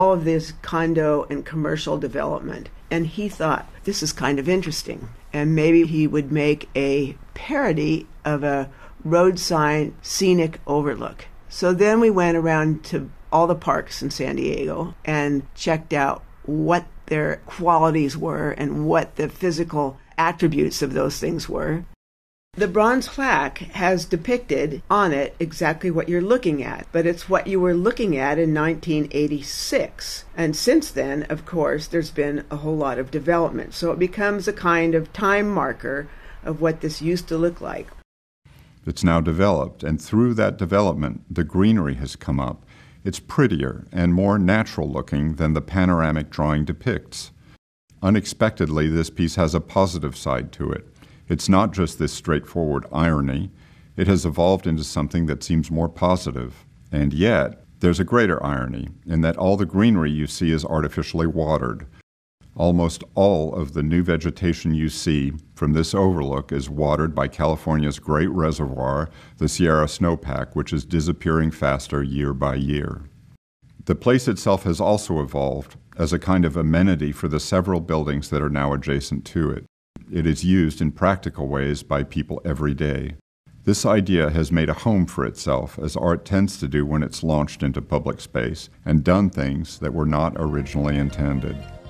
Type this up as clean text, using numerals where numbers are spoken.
all of this condo and commercial development. And he thought, this is kind of interesting. And maybe he would make a parody of a road sign scenic overlook. So then we went around to all the parks in San Diego and checked out what their qualities were and what the physical attributes of those things were. The bronze plaque has depicted on it exactly what you're looking at, but it's what you were looking at in 1986. And since then, of course, there's been a whole lot of development. So it becomes a kind of time marker of what this used to look like. It's now developed, and through that development, the greenery has come up. It's prettier and more natural looking than the panoramic drawing depicts. Unexpectedly, this piece has a positive side to it. It's not just this straightforward irony. It has evolved into something that seems more positive. And yet, there's a greater irony in that all the greenery you see is artificially watered. Almost all of the new vegetation you see from this overlook is watered by California's great reservoir, the Sierra Snowpack, which is disappearing faster year by year. The place itself has also evolved as a kind of amenity for the several buildings that are now adjacent to it. It is used in practical ways by people every day. This idea has made a home for itself, as art tends to do when it's launched into public space, and done things that were not originally intended.